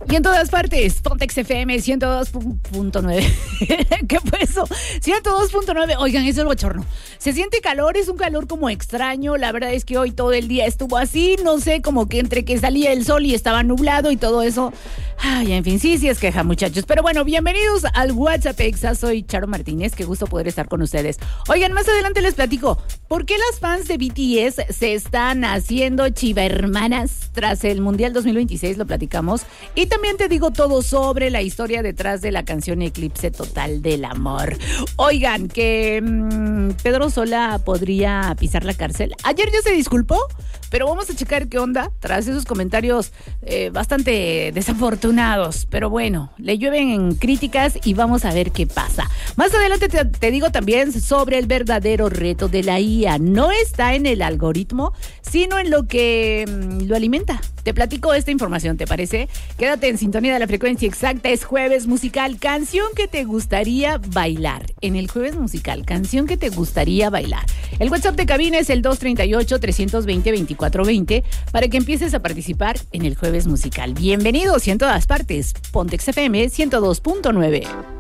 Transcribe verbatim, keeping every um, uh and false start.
Y en todas partes, Pontex F M ciento dos punto nueve. ¿Qué fue eso? ciento dos punto nueve. Oigan, es el bochorno. Se siente calor, es un calor como extraño. La verdad es que hoy todo el día estuvo así. No sé, como que entre que salía el sol y estaba nublado y todo eso. Ay, en fin, sí, sí es queja, muchachos. Pero bueno, bienvenidos al WhatsApp Exa. Soy Charo Martínez. Qué gusto poder estar con ustedes. Oigan, más adelante les platico por qué las fans de B T S se están haciendo chivermanas tras el Mundial dos mil veintiséis. Lo platicamos. Y también te digo todo sobre la historia detrás de la canción Eclipse Total del Amor. Oigan, que mmm, Pedro Sola podría pisar la cárcel. Ayer ya se disculpó, pero vamos a checar qué onda tras esos comentarios eh, bastante desafortunados. Pero bueno, le llueven críticas y vamos a ver qué pasa. Más adelante te, te digo también sobre el verdadero reto de la I A. No está en el algoritmo, sino en lo que mmm, lo alimenta. Te platico esta información, ¿te parece? Quédate en sintonía de la frecuencia exacta. Es jueves musical. Canción que te gustaría bailar. En el jueves musical, canción que te gustaría bailar. El WhatsApp de cabina es el dos tres ocho, tres dos cero, dos cuatro dos cero para que empieces a participar en el jueves musical. Bienvenidos y en todas partes. Pontex F M ciento dos punto nueve.